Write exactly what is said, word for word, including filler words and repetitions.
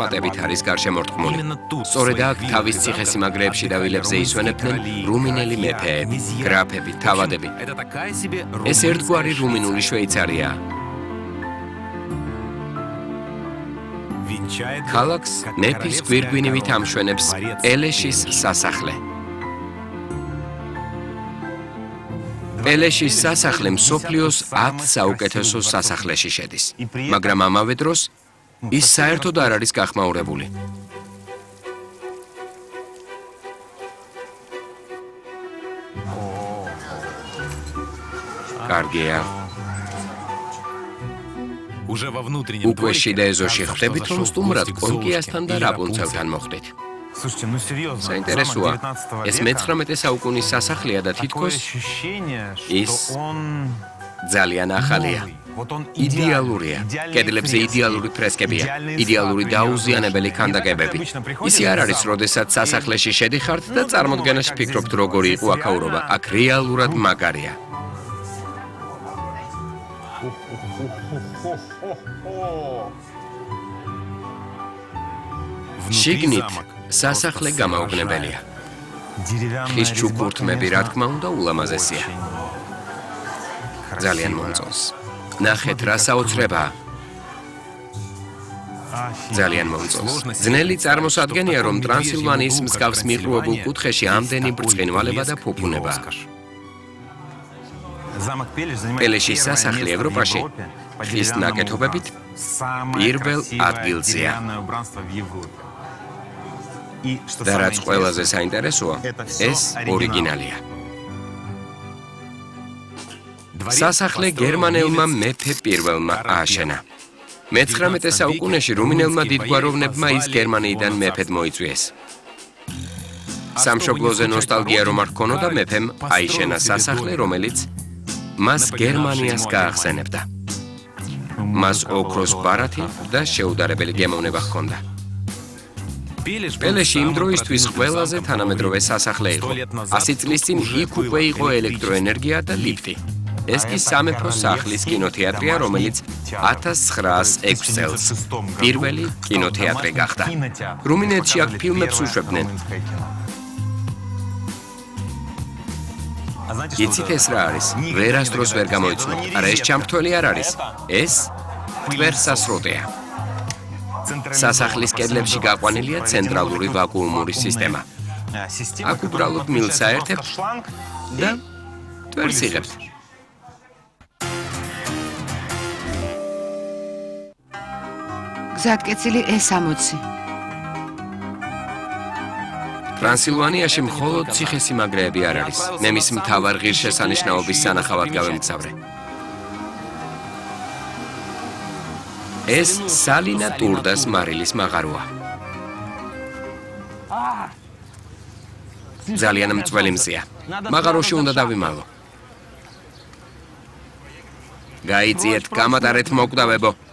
კარპატებით არის გარშემორტყმული. სწორედ აქ თავის ციხესიმაგრეებში და ვილებზე ისვენებდნენ რუმინელი მეფეები, გრაფები, თავადები. ეს ერთგვარი რუმინული შვეიცარიაა. ქალაქს მეფის გვირგვინივით ამშვენებს პელეშის სასახლე. პელეშის სასახლე მსოფლიოს ათ საუკეთესო სასახლეში შედის, მაგრამ ამავე დროს ის საერთოდ არ არის გახმაურებული. კარგია. უკვე შიდა ეზოში ხვდებით, რომ სტუმრად კონკიასთან და რაპუნცელთან მოხვდით. საინტერესოა, ეს მეცხრამეტე საუკუნის სასახლეა და თითქოს ის ძალიან ახალია. იდეალურია. კედლებზე იდეალური ფრესკებია, იდეალური დაუზიანებელი ქანდაკებები. ისი არ არის, როდესაც სასახლეში შედიხართ და წარმოდგენაში ფიქრობთ, როგორი იყო აქაურობა. აქ რეალურად მაგარია. შიგნით სასახლე გამაოგნებელია. ხის ჩუქურთმები, რა თქმა უნდა, ულამაზესია. ძალიან მომწონს. ნახეთ, რა საოცრებაა. ძალიან მომწონს. ძნელი წარმოსადგენია, რომ ტრანსილვანიის მსგავს მიყრუებულ კუთხეში ამდენი ბრწყინვალება და ფუფუნებაა. პელეშის სასახლე ევროპაში ხის ნაკეთობებით პირველ ადგილზეა. და რაც ყველაზე საინტერესოა, ეს ორიგინალია. სასახლე გერმანელმა მეფე პირველმა ააშენა. მეცხრამეტე საუკუნეში რუმინელმა დიდგვაროვნებმა ის გერმანიიდან მეფედ მოიწვიეს. სამშობლოზე ნოსტალგია რომ არ ჰქონოდა, მეფემ აიშენა სასახლე, რომელიც მას გერმანიას გაახსენებდა. მას ოქროს ბარათი და შეუდარებელი გემოვნება ჰქონდა. პელეში იმ დროისთვის ყველაზე თანამედროვე სასახლე იყო. ასი წლის წინ იქ უკვე იყო ელექტროენერგია და ლიფტი. ეს კი სამეფო სახლის კინოთეატრია, რომელიც ათას ცხრაას ექვს წელს პირველი კინოთეატრი გახდა. რუმინეთში აქ ფილმებს უშვებდნენ. იცით ეს რა არის? ვერასდროს ვერ გამოიცნობ. არა, ეს ჩამრთველი არ არის. ეს ტვერსასრუტეა. სასახლის კედლებში გაყვანილია ცენტრალური ვაკუუმური სისტემა. აქ უბრალოდ მილს აერთებთ და ტვერს იღებთ. გზატკეცილი ეს სამოცი. ტრანსილვანიაში მხოლოდ ციხესიმაგრეები არ არის. მე მის მთავარ ღირსშესანიშნაობის სანახავად გავემგზავრე. ეს სალინა ტურდას მარილის მაღაროა. ძალიან მწველი მზეა. მაღაროში უნდა დავიმალო. გაიწიეთ, გამატარეთ მოკვდავებო.